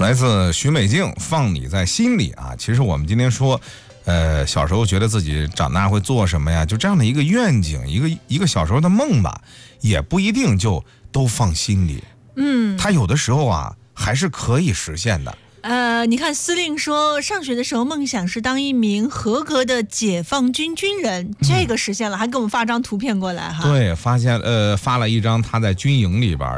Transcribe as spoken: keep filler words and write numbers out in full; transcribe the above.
来自徐美静，放你在心里啊。其实我们今天说，呃，小时候觉得自己长大会做什么呀？就这样的一个愿景，一个一个小时候的梦吧，也不一定就都放心里。 嗯， 他有的时候啊，还是可以实现的。 呃，你看司令说上学的时候梦想是当一名合格的解放军军人，嗯、这个实现了，还给我们发张图片过来哈。 对，发现呃发了一张他在军营里边